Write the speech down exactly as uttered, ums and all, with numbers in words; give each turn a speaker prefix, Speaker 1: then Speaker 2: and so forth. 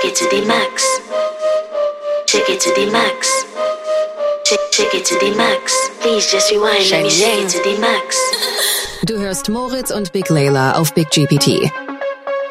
Speaker 1: it to the max. Shake it to the max. Shake, shake it to the max. Please just rewind, let me shake it to the max.
Speaker 2: Du hörst Moritz und Big Layla auf Big G P T.